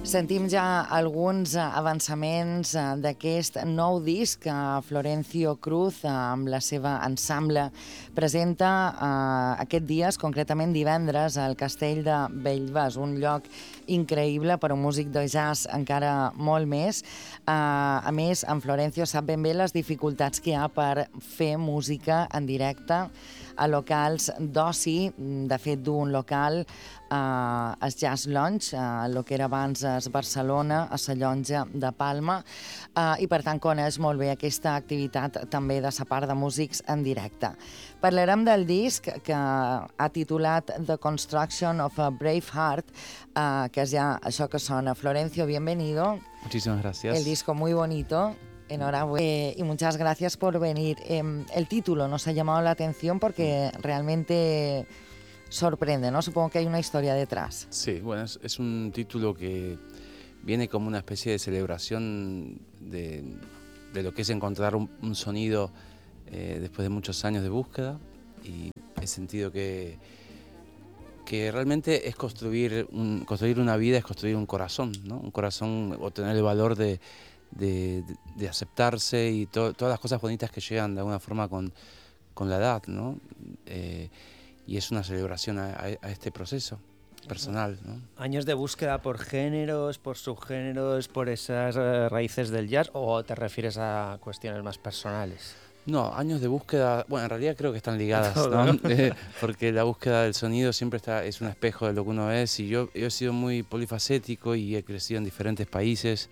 Sentim ja alguns avançaments d'aquest nou disc que Florencio Cruz, amb la seva ensemble, presenta aquest dies, concretament divendres, al Castell de Bellvas, un lloc increïble per a un músic de jazz encara molt més. A més, en Florencio sap ben bé les dificultats que hi ha per fer música en directe a locals d'oci. De fet, d'un local es Jazz Lounge, el que era abans es Barcelona, a la Llonja de Palma, i per tant coneix molt bé aquesta activitat també de la part de músics en directe. Parlarem del disc que ha titulat The Construction of a Brave Heart, que és ja això que sona. Florencio, bienvenido. Muchísimas gracias. El disco muy bonito. Enhorabuena y muchas gracias por venir. El título nos ha llamado la atención porque realmente sorprende, ¿no? Supongo que hay una historia detrás. Sí, bueno, es un título que viene como una especie de celebración de lo que es encontrar un sonido después de muchos años de búsqueda, y he sentido que realmente es construir una vida, es construir un corazón, ¿no? Un corazón, o tener el valor de aceptarse y todas las cosas bonitas que llegan de alguna forma con la edad, ¿no? Y es una celebración a este proceso personal, ¿no? ¿Años de búsqueda por géneros, por subgéneros, por esas raíces del jazz, o te refieres a cuestiones más personales? No, años de búsqueda, bueno, en realidad creo que están ligadas, ¿no? Porque la búsqueda del sonido siempre es un espejo de lo que uno es, y yo he sido muy polifacético y he crecido en diferentes países.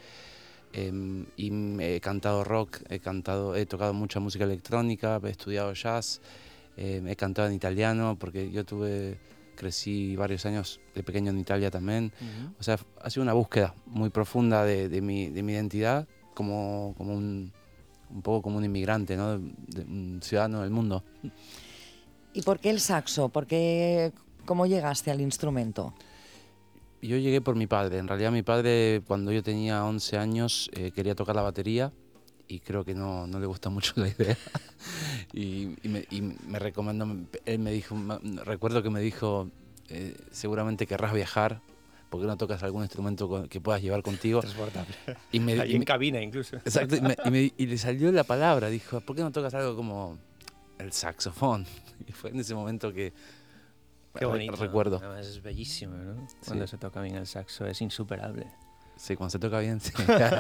Y he cantado rock, he tocado mucha música electrónica, he estudiado jazz, he cantado en italiano porque crecí varios años de pequeño en Italia también. O sea, ha sido una búsqueda muy profunda de mi identidad como un poco como un inmigrante, ¿no? De un ciudadano del mundo. ¿Y por qué el saxo? ¿Cómo llegaste al instrumento? Yo llegué por mi padre. En realidad mi padre, cuando yo tenía 11 años, quería tocar la batería, y creo que no le gusta mucho la idea. y me recomendó, él me dijo, recuerdo que me dijo, seguramente querrás viajar, ¿por qué no tocas algún instrumento que puedas llevar contigo? Transportable. Ahí en cabina incluso. Exacto, y le salió la palabra, dijo, ¿por qué no tocas algo como el saxofón? Y fue en ese momento que... Qué bonito, recuerdo. ¿no? Además es bellísimo, ¿no? Sí. Cuando se toca bien el saxo es insuperable. Sí, cuando se toca bien, sí.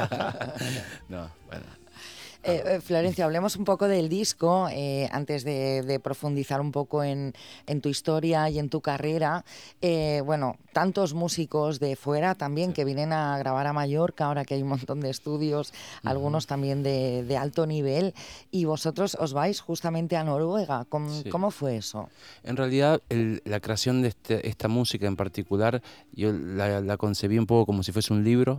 No, bueno. Florencio, hablemos un poco del disco antes de profundizar un poco en tu historia y en tu carrera. Bueno, tantos músicos de fuera también, sí, que vienen a grabar a Mallorca, ahora que hay un montón de estudios, algunos también de alto nivel, y vosotros os vais justamente a Noruega. Sí. ¿Cómo fue eso? En realidad, la creación de esta música en particular, yo la concebí un poco como si fuese un libro,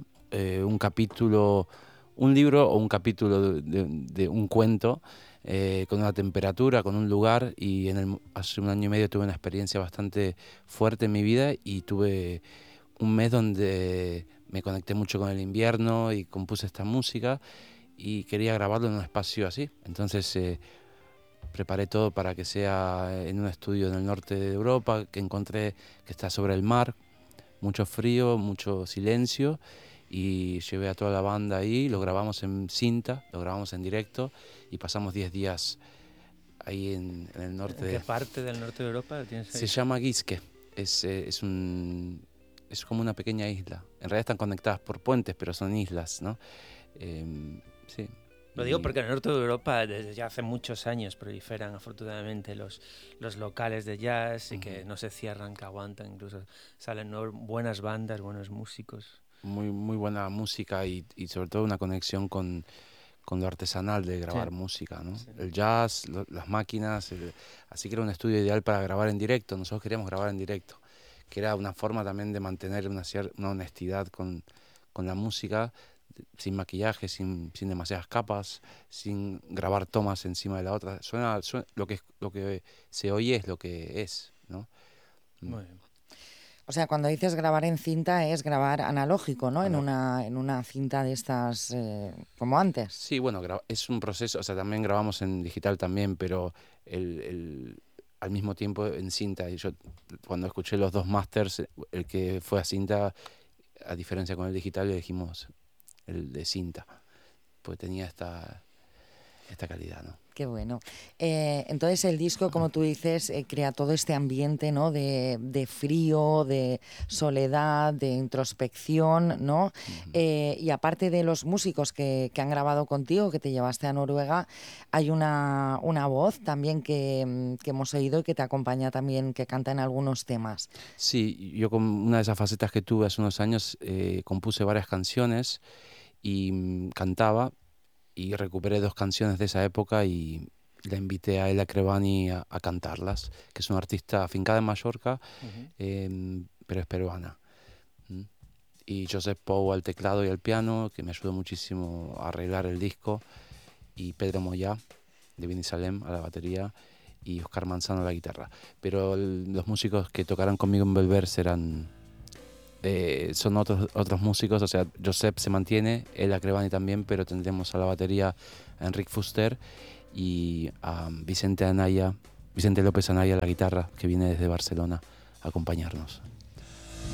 un libro o un capítulo de un cuento, con una temperatura, con un lugar, y hace un año y medio tuve una experiencia bastante fuerte en mi vida, y tuve un mes donde me conecté mucho con el invierno y compuse esta música, y quería grabarlo en un espacio así. Entonces preparé todo para que sea en un estudio en el norte de Europa, que encontré que está sobre el mar, mucho frío, mucho silencio, y llevé a toda la banda ahí, lo grabamos en cinta, lo grabamos en directo, y pasamos 10 días ahí en el norte. ¿En qué parte del norte de Europa tienes ahí? Se llama Giske, es como una pequeña isla. En realidad están conectadas por puentes, pero son islas, ¿no? Sí. Lo digo porque en el norte de Europa desde ya hace muchos años proliferan afortunadamente los locales de jazz, y que no se cierran, que aguantan, incluso salen buenas bandas, buenos músicos. Muy, muy buena música, y sobre todo una conexión con lo artesanal de grabar, sí, música, ¿no? Sí. El jazz, las máquinas, así que era un estudio ideal para grabar en directo. Nosotros queríamos grabar en directo, que era una forma también de mantener una honestidad con la música, sin maquillaje, sin demasiadas capas, sin grabar tomas encima de la otra. Suena lo que se oye es lo que es, ¿no? Muy bien. O sea, cuando dices grabar en cinta es grabar analógico, ¿no? En una cinta de estas, como antes. Sí, bueno, es un proceso, o sea, también grabamos en digital también, pero al mismo tiempo en cinta. Y yo, cuando escuché los dos masters, el que fue a cinta, a diferencia con el digital, elegimos el de cinta, pues tenía esta calidad, ¿no? Qué bueno. Entonces el disco, como tú dices, crea todo este ambiente, ¿no? de frío, de soledad, de introspección, ¿no? Y aparte de los músicos que han grabado contigo, que te llevaste a Noruega, hay una voz también que hemos oído y que te acompaña también, que canta en algunos temas. Sí, yo con una de esas facetas que tuve hace unos años compuse varias canciones y cantaba, y recuperé 2 canciones de esa época y la invité a Ella Crevani a cantarlas, que es una artista afincada en Mallorca, pero es peruana. Y Josep Pou al teclado y al piano, que me ayudó muchísimo a arreglar el disco, y Pedro Moyá, de Bini Salem, a la batería, y Oscar Manzano a la guitarra. Pero los músicos que tocarán conmigo en Belver son otros músicos, o sea, Josep se mantiene, Ella Crevani también, pero tendremos a la batería a Enric Fuster y a Vicente López Anaya a la guitarra, que viene desde Barcelona a acompañarnos.